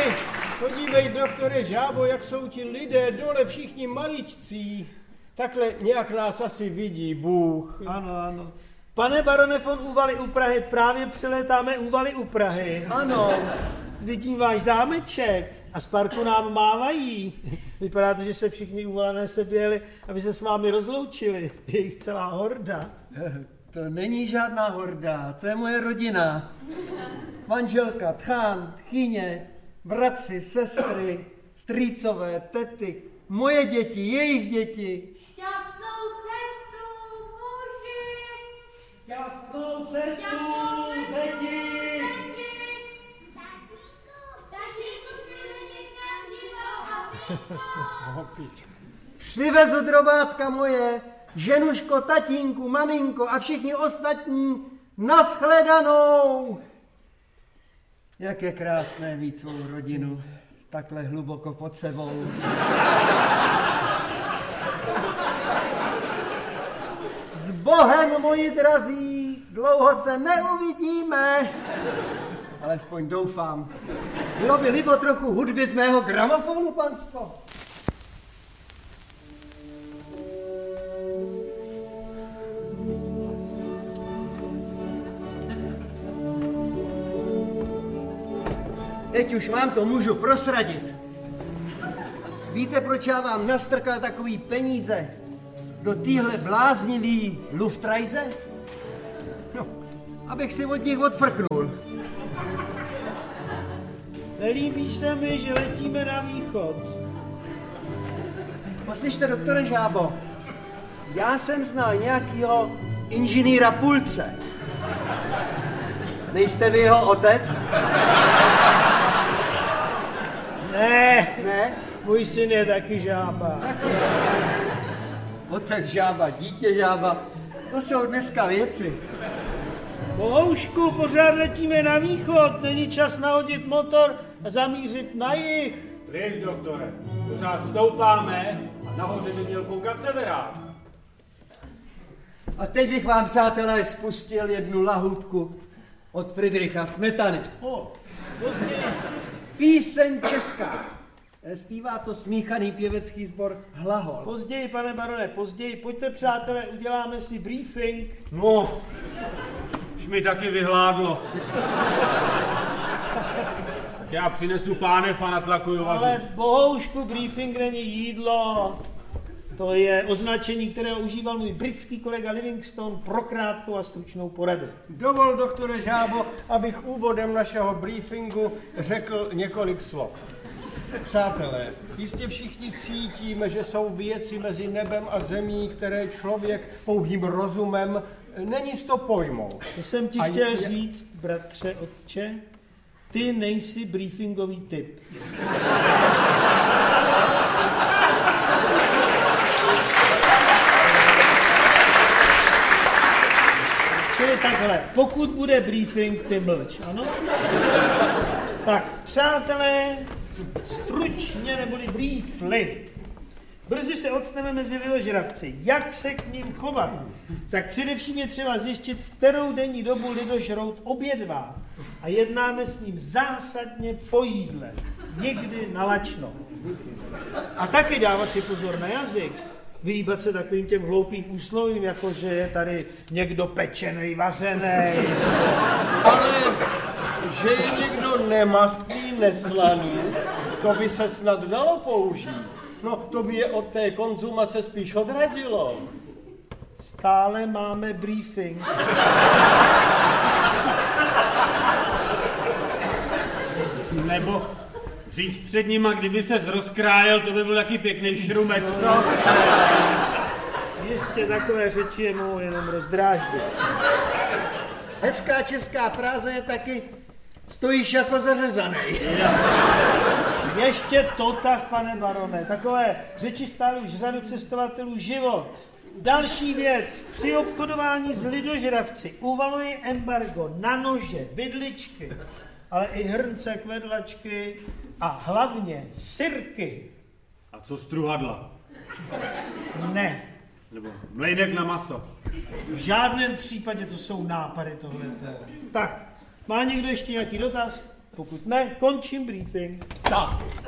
podívej, doktore Žábo, jak jsou ti lidé dole všichni maličcí. Takhle nějak nás asi vidí Bůh. Ano, ano. Pane barone von Úvaly u Prahy, právě přelétáme Úvaly u Prahy. Ano. Vidím váš zámeček a z parku nám mávají. Vypadá to, že se všichni Úvalané seběli, aby se s vámi rozloučili. Je jich celá horda. To není žádná horda, to je moje rodina. Manželka, tchán, tchyně, bratři, sestry, strýcové, tety, moje děti, jejich děti. Šťastnou cestu, muži! Šťastnou cestu, zeti! Tačíku, přivedeš nám živou a píško! Přivezu drobátka moje, ženuško, tatínku, maminko a všichni ostatní, nashledanou! Jak je krásné mít svou rodinu takhle hluboko pod sebou. S Bohem, moji drazí, dlouho se neuvidíme, alespoň doufám. Bylo by libo trochu hudby z mého gramofonu, panstvo. Teď už vám to můžu prosradit. Víte, proč já vám nastrkal takový peníze do téhle bláznivý Luftreise? No, abych si od nich odfrknul. Nelíbí se mi, že letíme na východ. Poslyšte, doktore Žábo, já jsem znal nějakýho inženýra Pulce. Nejste vy jeho otec? Ne, Ne? můj syn je taky žába. Otec žába, dítě žába, to jsou dneska věci. Bohoušku, pořád letíme na východ, není čas nahodit motor a zamířit na jih. Pryč, doktore, pořád stoupáme a nahoře by měl foukat severák. A teď bych vám, přátelé, spustil jednu lahůdku od Friedricha Smetany. Později. Píseň česká. Zpívá to smíchaný pěvecký sbor Hlahol. Později, pane barone, později. Pojďte, přátelé, uděláme si briefing. No, už mi taky vyhládlo. Já přinesu pánev a natlakuju vařit. Ale bohoušku, briefing není jídlo. To je označení, které užíval můj britský kolega Livingstone pro krátkou a stručnou poradu. Dovol, doktore Žábo, abych úvodem našeho briefingu řekl několik slov. Přátelé, jistě všichni cítíme, že jsou věci mezi nebem a zemí, které člověk pouhým rozumem není to pojmout. To jsem ti chtěl říct, bratře, otče, ty nejsi briefingový typ. Čili takhle, pokud bude briefing, ty mlč, ano? Tak, přátelé, stručně neboli briefly. Brzy se odstneme mezi lidožravci. Jak se k ním chovat? Tak především je třeba zjistit, v kterou denní dobu lidožrout obědvá. A jednáme s ním zásadně po jídle. Někdy nalačno. A taky dávat si pozor na jazyk. Vyhýbat se takovým těm hloupým úslovím, jako že je tady někdo pečenej, vařenej. Ale že je někdo nemastný, neslaný, to by se snad dalo použít. No, to by je od té konzumace spíš odradilo. Stále máme briefing. Nebo říct před nima, kdyby se rozkrájel, to by byl taky pěkný šrumek, co? Jistě takové řeči je mohou jenom rozdráždit. Hezká česká fráze je taky stojíš jako zařezanej. Ještě to tak, pane barone. Takové řeči stály už řadu cestovatelů život. Další věc. Při obchodování s lidožravci uvaluje embargo na nože, vidličky, ale i hrnce, kvedlačky a hlavně sirky. A co struhadla? Ne. Nebo mlejnek na maso? V žádném případě to jsou nápady tohleté. Tak, má někdo ještě nějaký dotaz? Pokud ne, končím briefing. Tak.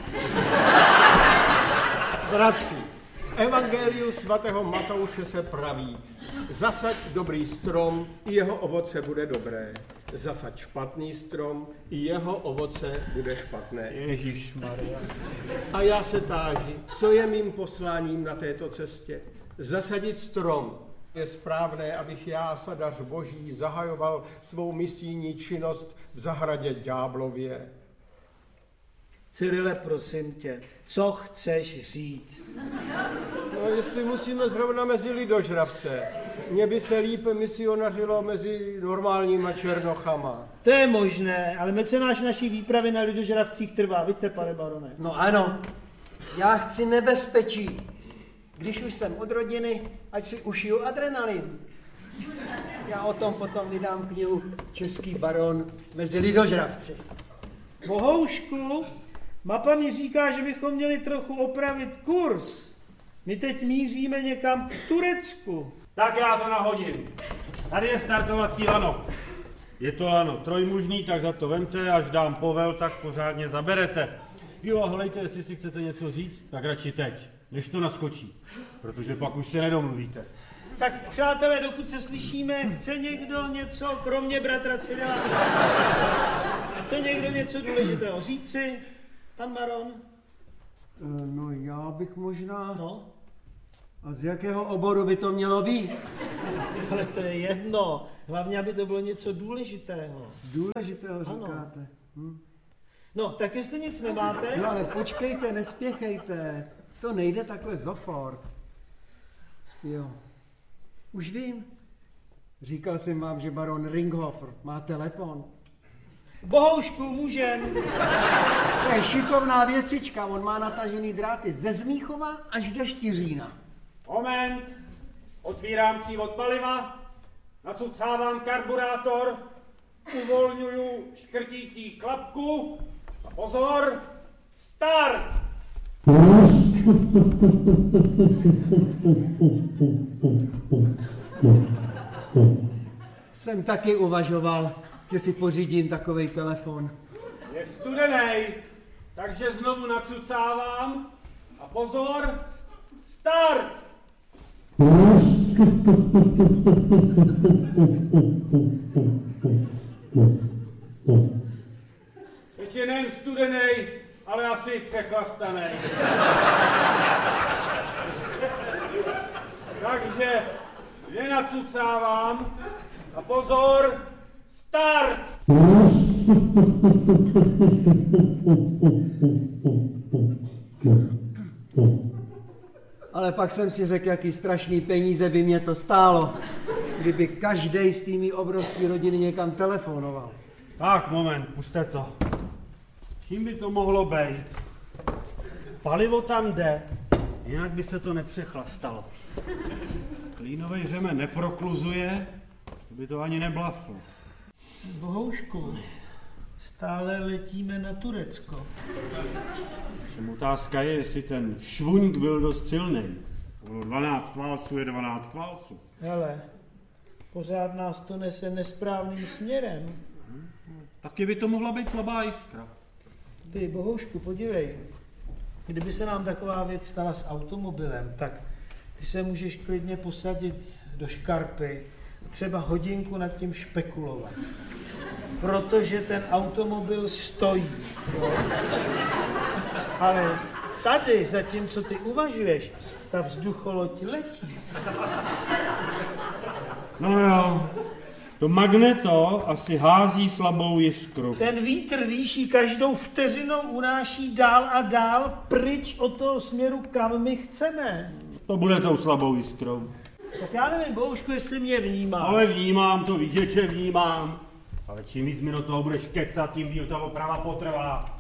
Bratři, Evangeliu svatého Matouše se praví, zasaď dobrý strom, i jeho ovoce bude dobré. Zasaď špatný strom, i jeho ovoce bude špatné. Ježišmarja. A já se táži, co je mým posláním na této cestě? Zasadit strom. Je správné, abych já, sadař Boží, zahajoval svou misijní činnost v zahradě Ďáblově. Cyrile, prosím tě, co chceš říct? No, jestli musíme zrovna mezi lidožravce, mně by se líp misionařilo mezi normálníma černochama. To je možné, ale mecenáš naší výpravy na lidožravcích trvá, vidíte, pane barone. No ano, já chci nebezpečí. Když už jsem od rodiny, ať si ušiju adrenalin. Já o tom potom vydám knihu Český baron mezi lidožravci. Bohoušku, mapa mi říká, že bychom měli trochu opravit kurz. My teď míříme někam k Turecku. Tak já to nahodím. Tady je startovací lano. Je to lano trojmužný, tak za to vemte, až dám povel, tak pořádně zaberete. Jo, a hlejte, jestli si chcete něco říct, tak radši teď, než to naskočí, protože pak už se nedomluvíte. Tak přátelé, dokud se slyšíme, chce někdo něco, kromě bratra Cyrila? Chce někdo něco důležitého říci? Pan baron? No já bych možná... No, A z jakého oboru by to mělo být? ale to je jedno. Hlavně, aby to bylo něco důležitého. Důležitého říkáte. No, tak jestli nic nemáte... No ale počkejte, nespěchejte. To nejde takhle zofort. Jo. Už vím. Říkal jsem vám, že baron Ringhofer má telefon. Bohoušku, můžem. To je šikovná věcička, on má natažený dráty ze Zmíchova až do Štiřína. Moment, otvírám přívod paliva, nacucávám karburátor, uvolňuju škrtící klapku a pozor, start! Jsem taky uvažoval, že si pořídím takovej telefon. Je studenej, takže znovu nacucávám a pozor, start! Teď je nejen studenej, ale asi přechlastanej. Takže nenacucávám a pozor, start! Ale pak jsem si řekl, jaký strašný peníze by mě to stálo, kdyby každej z té obrovské rodiny někam telefonoval. Tak, moment, puste to. Čím by to mohlo být? Palivo tam jde, jinak by se to nepřechlastalo. Klínovej řemen neprokluzuje, to by to ani neblaflo. Bohoušku, stále letíme na Turecko. Všem otázka je, jestli ten švuňk byl dost silný. Bylo 12 válců je 12 válců. Hele, pořád nás to nese nesprávným směrem. Taky by to mohla být slabá jiskra. Ty, Bohoušku, podívej, kdyby se nám taková věc stala s automobilem, tak ty se můžeš klidně posadit do škarpy, třeba hodinku nad tím špekulovat. Protože ten automobil stojí. Jo? Ale tady, zatímco ty uvažuješ, ta vzducholoď letí. No jo, to magneto asi hází slabou jiskru. Ten vítr výší každou vteřinou unáší dál a dál pryč od toho směru, kam my chceme. To bude tou slabou jiskrou. Tak já nevím, Bohušku, jestli mě vnímáš. Ale vnímám to, víš, že vnímám. Ale čím víc mi do toho budeš kecat, tím díl ta oprava potrvá.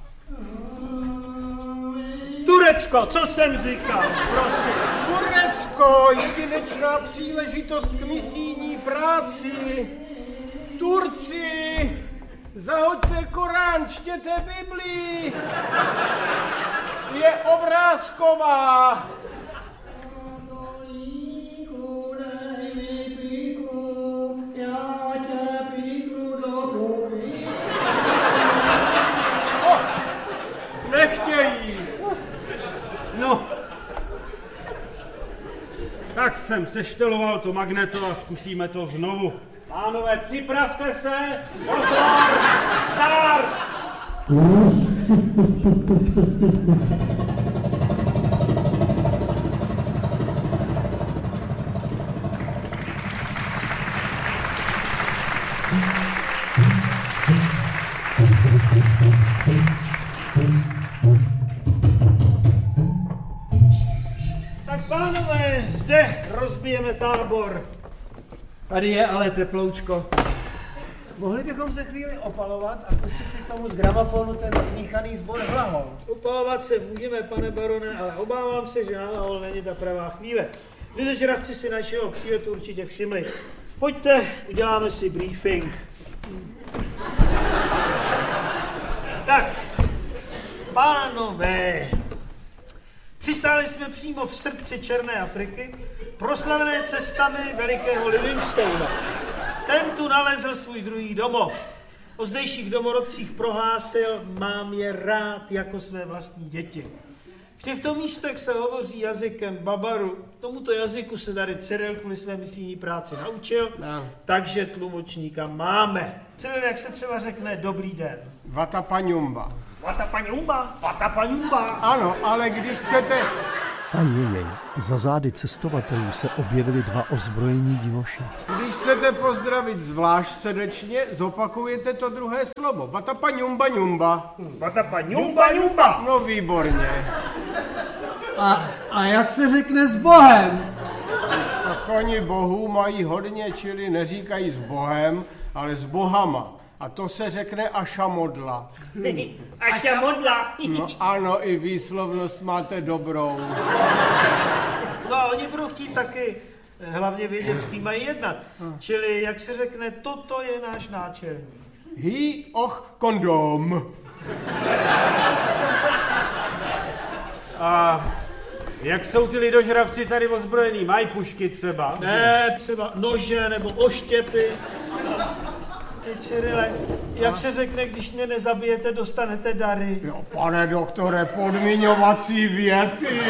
Turecko, co jsem říkal, prosím. Turecko, jedinečná příležitost k misijní práci. Turci, zahoďte Korán, čtěte Biblii. Je obrázková. jsem sešteloval to magneto a zkusíme to znovu. Pánové, připravte se! Pozor! Start! Tak pánové, zde rozbijeme tábor. Tady je ale teploučko. Mohli bychom se chvíli opalovat a pustit si k tomu z gramofonu ten smíchaný sbor Hlahol. Upalovat se můžeme, pane barone, ale obávám se, že na Hlahol není ta pravá chvíle. Lidožravci si našeho příletu určitě všimli. Pojďte, uděláme si briefing. Tak, pánové, přistáli jsme přímo v srdci Černé Afriky, proslavené cestami velikého Livingstona. Ten tu nalezl svůj druhý domov. O zdejších domorodcích prohlásil, mám je rád jako své vlastní děti. V těchto místech se hovoří jazykem Babaru. Tomuto jazyku se tady Cyril kvůli své misijní práci naučil, takže tlumočníka máme. Cyril, jak se třeba řekne dobrý den? Vatapanyumba. Vatapanyumba, vatapanyumba. Ano, ale když chcete... Ajejej, za zády cestovatelů se objevili dva ozbrojení divoši. Když chcete pozdravit zvlášť srdečně, zopakujete to druhé slovo. Vatapanyumba nyumba. Vatapanyumba, nyumba. No výborně. A jak se řekne s Bohem? Tak oni bohů mají hodně, čili neříkají s Bohem, ale s bohama. A to se řekne ašamodla. Ašamodla. No ano, i výslovnost máte dobrou. No a oni budou chtít taky hlavně vědět, s kým mají jednat. Čili, jak se řekne, toto je náš náčelník. Kondom. A jak jsou ty lidožravci tady ozbrojení? Mají pušky třeba? Ne, třeba nože nebo oštěpy. Ty Cyrile, jak se řekne, když mě nezabijete, dostanete dary. Jo, pane doktore, podmiňovací věty.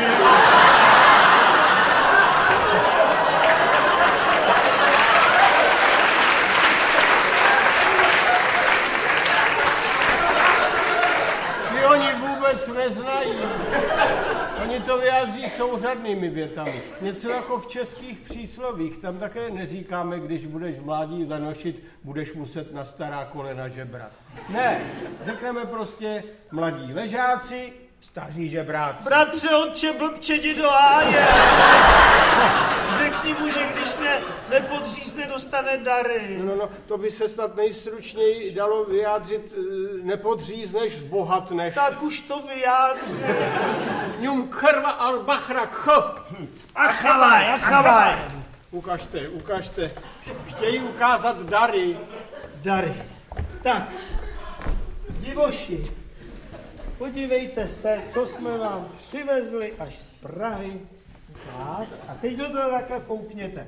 Ty oni vůbec neznají. Oni to vyjádří souřadnými větami. Něco jako v českých příslovích. Tam také neříkáme, když budeš v mládí lenošit, budeš muset na stará kolena žebrat. Ne, řekneme prostě mladí ležáci, staří žebráci. Bratře, otče, blbče, jdi do háje. Řekni mu, že když mě nepodřízne, dostane dary. No, to by se snad nejstručněji dalo vyjádřit, nepodřízneš, zbohatneš. Tak už to vyjádři. Ňum krva al bachra kh. Achavaj. Ukažte. Chtějí ukázat dary. Dary. Tak, divoši, podívejte se, co jsme vám přivezli až z Prahy. Tak, a teď do toho takhle foukněte.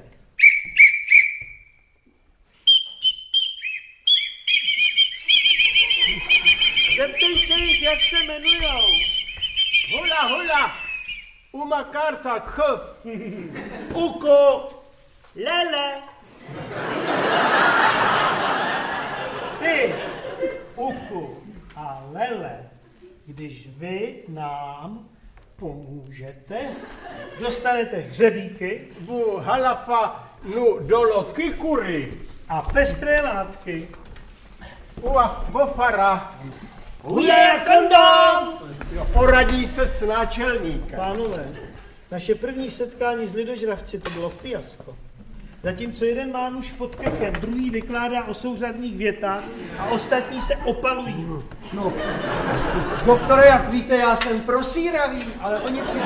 Zeptej se jich, jak se jmenujou. Hula. Uma karta kh. Uko. Lele. Ty, Uku a Lele, když vy nám pomůžete, dostanete hřebíky Bu halafa nu dolo kikury. a pestré látky. Ua bofara. Udělej kondom! Poradí se s náčelníkem. Pánové, naše první setkání s lidožravci to bylo fiasko. Zatímco jeden má nůž pod krkem, druhý vykládá o souřadných větách a ostatní se opalují. No, doktore, jak víte, já jsem prosíravý, ale oni přišli.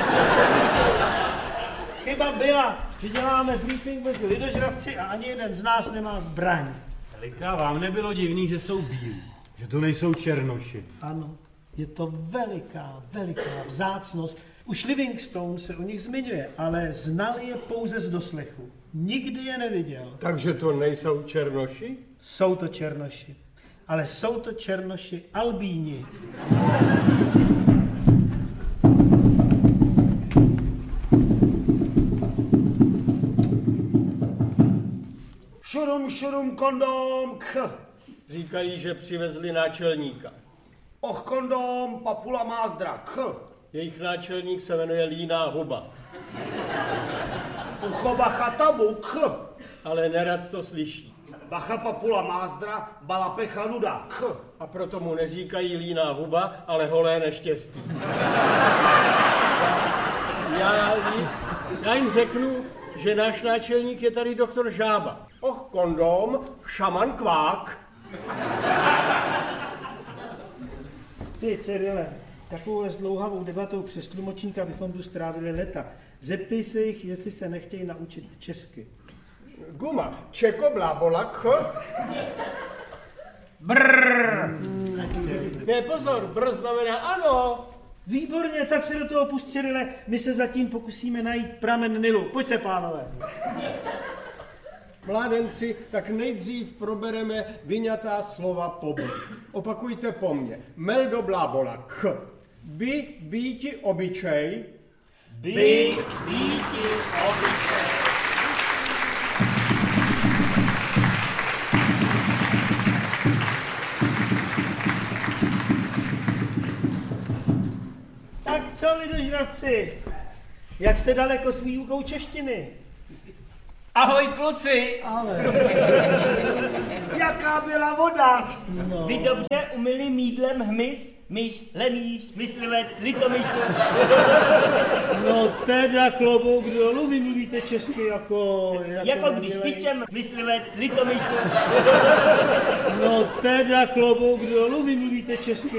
Chyba byla, že děláme briefing mezi lidožravci a ani jeden z nás nemá zbraň. Velika, vám nebylo divný, že jsou bílí, že to nejsou černoši. Ano, je to veliká vzácnost. Už Livingstone se o nich zmiňuje, ale znal je pouze z doslechu. Nikdy je neviděl. Takže to nejsou černoši? Jsou to černoši, ale jsou to černoši albíni. šurum, kondom, k. Říkají, že přivezli náčelníka. Och, kondom, papula mázdra, k. Jejich náčelník se jmenuje Líná huba, Uchoba chatabu, k. ale nerad to slyší. Bacha papula mázdra, balapecha nuda, k. A proto mu neříkají Líná huba, ale holé neštěstí. Já jim řeknu, že náš náčelník je tady doktor Žába. Och, kondom, šaman kvák. Ty, Cyrile, takovou zdlouhavou debatou přes tlumočníka bychom tu strávili leta. Zeptej se jich, jestli se nechtějí naučit česky. Guma, čeko blábolak. Brrr. Ne, pozor, brr znamená ano. Výborně, tak se do toho pust, Cyrile. My se zatím pokusíme najít pramen Nilu. Pojďte, pánové. Mládenci, tak nejdřív probereme vyňatá slova po B. Opakujte po mně. Meldo blábola k. By, býti, obyčej. Být, býti, obyčej. Tak co, lidožravci? Jak jste daleko s výukou češtiny? Ahoj, kluci. Jaká byla voda? Vy dobře umyli mídlem hmyz, myš, lemíš, myslivec, litomyšl. No teda klobouk dolů, vy mluvíte česky jako Jako když pičem, myslivec, litomyšl. No teda klobouk dolů, vy mluvíte česky